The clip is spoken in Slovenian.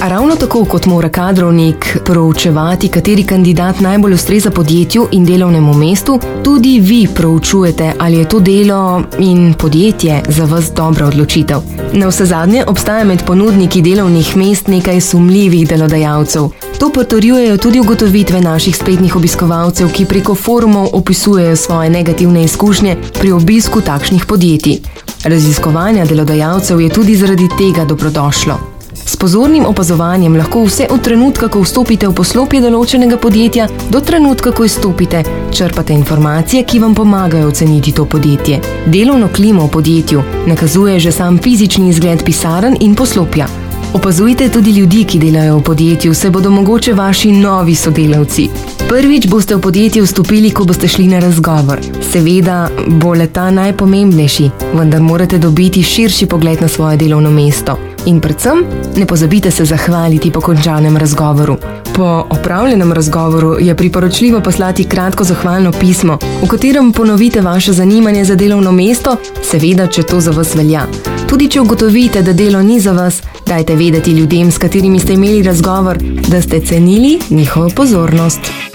A ravno tako, kot mora kadrovnik proučevati, kateri kandidat najbolj ustreza podjetju in delovnemu mestu, tudi vi proučujete, ali je to delo in podjetje za vas dobra odločitev. Navsezadnje obstaja med ponudniki delovnih mest nekaj sumljivih delodajalcev. To potrjujejo tudi ugotovitve naših spletnih obiskovalcev, ki preko forumov opisujejo svoje negativne izkušnje pri obisku takšnih podjetij. Raziskovanja delodajalcev je tudi zaradi tega dobrodošlo. S pozornim opazovanjem lahko vse od trenutka, ko vstopite v poslopje določenega podjetja, do trenutka, ko izstopite, črpate informacije, ki vam pomagajo oceniti to podjetje. Delovno klimo v podjetju nakazuje že sam fizični izgled pisarn in poslopja. Opazujte tudi ljudi, ki delajo v podjetju, saj bodo mogoče vaši novi sodelavci. Prvič boste v podjetje vstopili, ko boste šli na razgovor. Seveda bo le ta najpomembnejši, vendar morate dobiti širši pogled na svoje delovno mesto. In predvsem, ne pozabite se zahvaliti po končanem razgovoru. Po opravljenem razgovoru je priporočljivo poslati kratko zahvalno pismo, v katerem ponovite vaše zanimanje za delovno mesto, seveda, če to za vas velja. Tudi če ugotovite, da delo ni za vas, dajte vedeti ljudem, s katerimi ste imeli razgovor, da ste cenili njihovo pozornost.